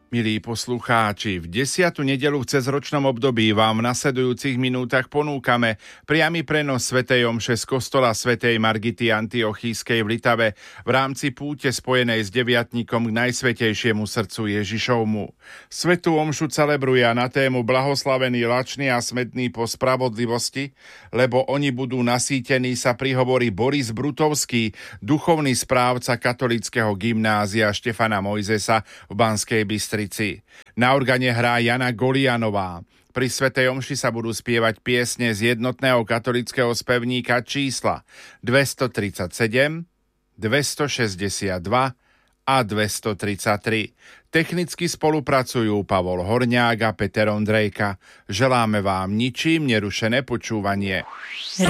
Milí poslucháči, v 10. nedeľu v cezročnom období vám v nasledujúcich minútach ponúkame priamy prenos svätej omše z kostola svätej Margity Antiochískej v Litave v rámci púte spojenej s deviatnikom k Najsvätejšiemu srdcu Ježišovmu. Svätú omšu celebruje na tému Blahoslavení lační a smední po spravodlivosti, lebo oni budú nasýtení, sa prihovorí Boris Brutovský, duchovný správca katolického gymnázia Štefana Mojzesa v Banskej Bystrici. Na organe hrá Jana Golianová. Pri svätej omši sa budú spievať piesne z jednotného katolického spevníka čísla 237, 262 a 233. Technicky spolupracujú Pavol Horňák a Peter Ondrejka. Želáme vám ničím nerušené počúvanie.